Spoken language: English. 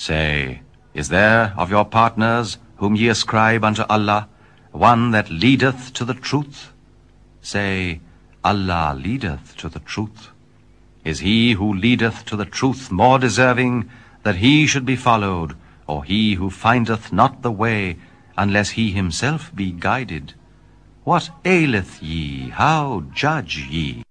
Say, is there of your partners, whom ye ascribe unto Allah, one that leadeth to the truth? Say, Allah leadeth to the truth. Is he who leadeth to the truth more deserving that he should be followed, or he who findeth not the way, unless he himself be guided? What aileth ye? How judge ye?